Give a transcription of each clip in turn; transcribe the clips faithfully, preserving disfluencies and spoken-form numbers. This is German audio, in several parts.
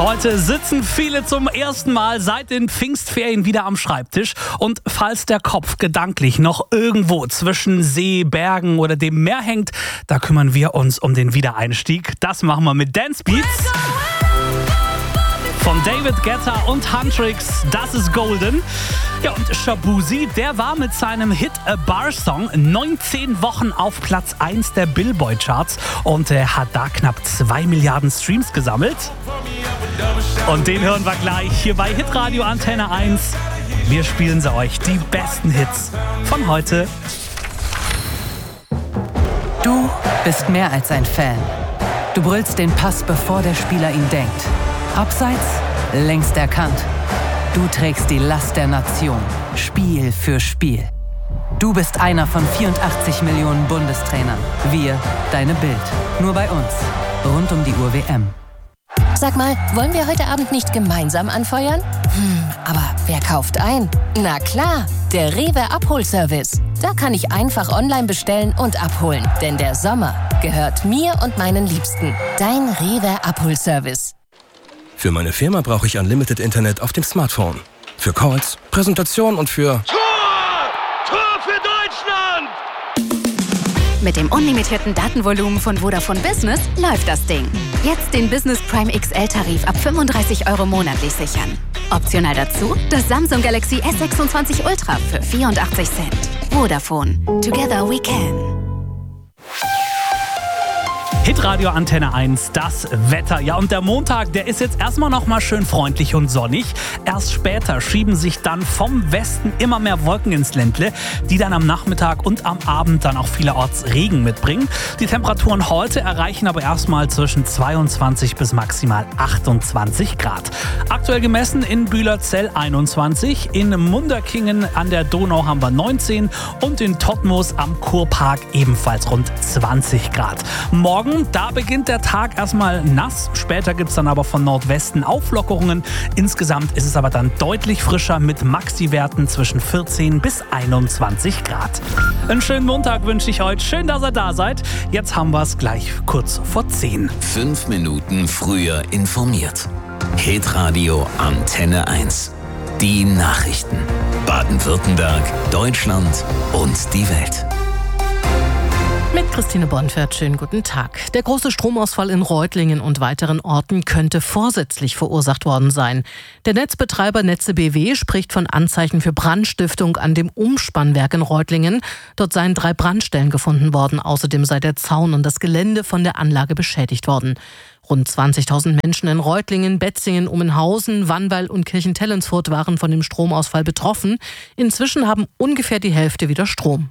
Heute sitzen viele zum ersten Mal seit den Pfingstferien wieder am Schreibtisch. Und falls der Kopf gedanklich noch irgendwo zwischen See, Bergen oder dem Meer hängt, da kümmern wir uns um den Wiedereinstieg. Das machen wir mit Dance Beats von David Guetta und Huntrix. Das ist Golden. Ja, und Shaboozey, der war mit seinem Hit A Bar Song neunzehn Wochen auf Platz eins der Billboard-Charts und er hat da knapp zwei Milliarden Streams gesammelt. Und den hören wir gleich hier bei Hitradio Antenne eins. Wir spielen sie euch, die besten Hits von heute. Du bist mehr als ein Fan. Du brüllst den Pass, bevor der Spieler ihn denkt. Abseits, längst erkannt. Du trägst die Last der Nation, Spiel für Spiel. Du bist einer von vierundachtzig Millionen Bundestrainern. Wir, deine Bild. Nur bei uns. Rund um die Uhr W M. Sag mal, wollen wir heute Abend nicht gemeinsam anfeuern? Hm, aber wer kauft ein? Na klar, der Rewe Abholservice. Da kann ich einfach online bestellen und abholen. Denn der Sommer gehört mir und meinen Liebsten. Dein Rewe Abholservice. Für meine Firma brauche ich Unlimited Internet auf dem Smartphone. Für Calls, Präsentationen und für... Tor! Tor für Deutschland! Mit dem unlimitierten Datenvolumen von Vodafone Business läuft das Ding. Jetzt den Business Prime X L-Tarif ab fünfunddreißig Euro monatlich sichern. Optional dazu das Samsung Galaxy S sechsundzwanzig Ultra für vierundachtzig Cent. Vodafone. Together we can. Hitradio Antenne eins, das Wetter. Ja, und der Montag, der ist jetzt erstmal noch mal schön freundlich und sonnig. Erst später schieben sich dann vom Westen immer mehr Wolken ins Ländle, die dann am Nachmittag und am Abend dann auch vielerorts Regen mitbringen. Die Temperaturen heute erreichen aber erstmal zwischen zweiundzwanzig bis maximal achtundzwanzig Grad. Aktuell gemessen in Bühlerzell einundzwanzig, in Munderkingen an der Donau haben wir neunzehn und in Todtmoos am Kurpark ebenfalls rund zwanzig Grad. Morgen Da beginnt der Tag erstmal nass, später gibt es dann aber von Nordwesten Auflockerungen. Insgesamt ist es aber dann deutlich frischer mit Maxi-Werten zwischen vierzehn bis einundzwanzig Grad. Einen schönen Montag wünsche ich heute, schön, dass ihr da seid. Jetzt haben wir es gleich kurz vor zehn. Fünf Minuten früher informiert. Hitradio Antenne eins. Die Nachrichten. Baden-Württemberg, Deutschland und die Welt. Mit Christine Bonfert, schönen guten Tag. Der große Stromausfall in Reutlingen und weiteren Orten könnte vorsätzlich verursacht worden sein. Der Netzbetreiber Netze B W spricht von Anzeichen für Brandstiftung an dem Umspannwerk in Reutlingen. Dort seien drei Brandstellen gefunden worden. Außerdem sei der Zaun und das Gelände von der Anlage beschädigt worden. Rund zwanzigtausend Menschen in Reutlingen, Betzingen, Ummenhausen, Wannweil und Kirchentellensfurt waren von dem Stromausfall betroffen. Inzwischen haben ungefähr die Hälfte wieder Strom.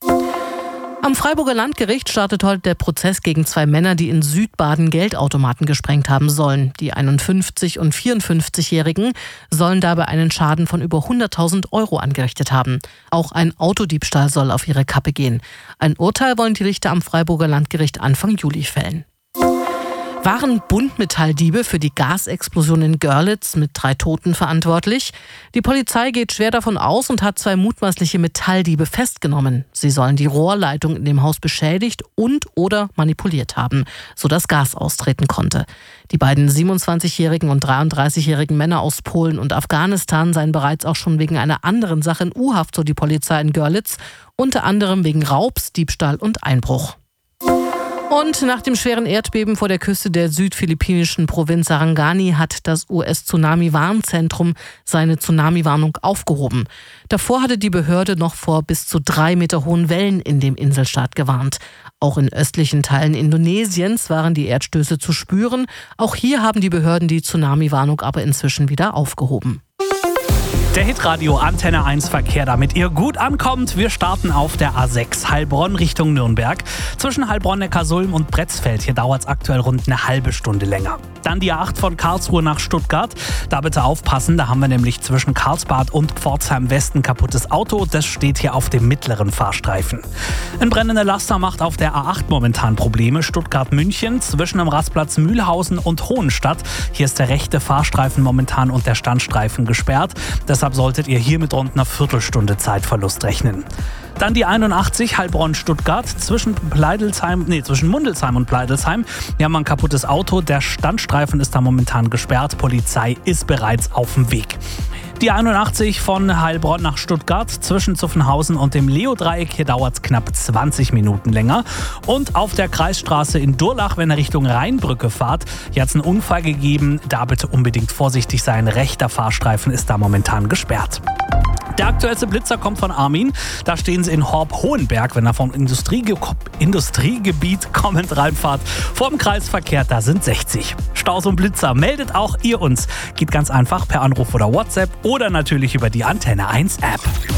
Am Freiburger Landgericht startet heute der Prozess gegen zwei Männer, die in Südbaden Geldautomaten gesprengt haben sollen. Die einundfünfzig- und vierundfünfzigjährigen sollen dabei einen Schaden von über hunderttausend Euro angerichtet haben. Auch ein Autodiebstahl soll auf ihre Kappe gehen. Ein Urteil wollen die Richter am Freiburger Landgericht Anfang Juli fällen. Waren Buntmetalldiebe für die Gasexplosion in Görlitz mit drei Toten verantwortlich? Die Polizei geht schwer davon aus und hat zwei mutmaßliche Metalldiebe festgenommen. Sie sollen die Rohrleitung in dem Haus beschädigt und oder manipuliert haben, sodass Gas austreten konnte. Die beiden siebenundzwanzigjährigen und dreiunddreißigjährigen Männer aus Polen und Afghanistan seien bereits auch schon wegen einer anderen Sache in U-Haft, so die Polizei in Görlitz, unter anderem wegen Raubs, Diebstahl und Einbruch. Und nach dem schweren Erdbeben vor der Küste der südphilippinischen Provinz Sarangani hat das U S-Tsunami-Warnzentrum seine Tsunami-Warnung aufgehoben. Davor hatte die Behörde noch vor bis zu drei Meter hohen Wellen in dem Inselstaat gewarnt. Auch in östlichen Teilen Indonesiens waren die Erdstöße zu spüren. Auch hier haben die Behörden die Tsunami-Warnung aber inzwischen wieder aufgehoben. Der Hitradio Antenne eins Verkehr, damit ihr gut ankommt. Wir starten auf der A sechs Heilbronn Richtung Nürnberg. Zwischen Heilbronn-Neckarsulm und Bretzfeld. Hier dauert es aktuell rund eine halbe Stunde länger. Dann die A acht von Karlsruhe nach Stuttgart. Da bitte aufpassen, da haben wir nämlich zwischen Karlsbad und Pforzheim West ein kaputtes Auto. Das steht hier auf dem mittleren Fahrstreifen. Ein brennender Laster macht auf der A acht momentan Probleme. Stuttgart-München zwischen dem Rastplatz Mühlhausen und Hohenstadt. Hier ist der rechte Fahrstreifen momentan und der Standstreifen gesperrt. Deshalb solltet ihr hier mit rund einer Viertelstunde Zeitverlust rechnen. Dann die einundachtzig Heilbronn-Stuttgart zwischen Pleidelsheim, nee, zwischen Mundelsheim und Pleidelsheim. Wir haben ein kaputtes Auto. Der Standstreifen ist da momentan gesperrt. Polizei ist bereits auf dem Weg. Die einundachtzig von Heilbronn nach Stuttgart zwischen Zuffenhausen und dem Leo-Dreieck. Hier dauert es knapp zwanzig Minuten länger. Und auf der Kreisstraße in Durlach, wenn ihr Richtung Rheinbrücke fahrt, hier hat es einen Unfall gegeben. Da bitte unbedingt vorsichtig sein. Rechter Fahrstreifen ist da momentan gesperrt. Der aktuellste Blitzer kommt von Armin. Da stehen sie in Horb-Hohenberg, wenn er vom Industriege- Industriegebiet kommend reinfahrt. Vorm Kreisverkehr, da sind sechzig. Staus und Blitzer, meldet auch ihr uns. Geht ganz einfach per Anruf oder WhatsApp oder natürlich über die Antenne eins App.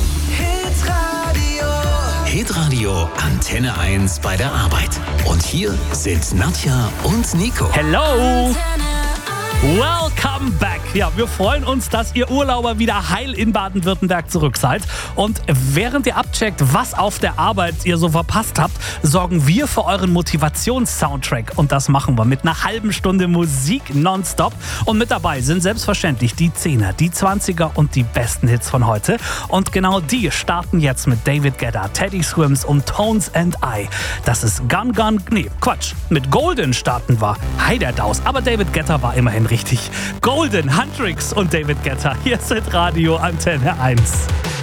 Hitradio Antenne eins bei der Arbeit. Und hier sind Nadja und Nico. Hello! Welcome back. Ja, wir freuen uns, dass ihr Urlauber wieder heil in Baden-Württemberg zurück seid. Und während ihr abcheckt, was auf der Arbeit ihr so verpasst habt, sorgen wir für euren Motivations-Soundtrack. Und das machen wir mit einer halben Stunde Musik nonstop. Und mit dabei sind selbstverständlich die Zehner, die Zwanziger und die besten Hits von heute. Und genau die starten jetzt mit David Guetta, Teddy Swims und Tones and I. Das ist Gun Gun, nee, Quatsch. Mit Golden starten wir. Heiderdaus. Aber David Guetta war immerhin richtig. Golden, Huntrix und David Guetta. Hier ist Radio Antenne eins.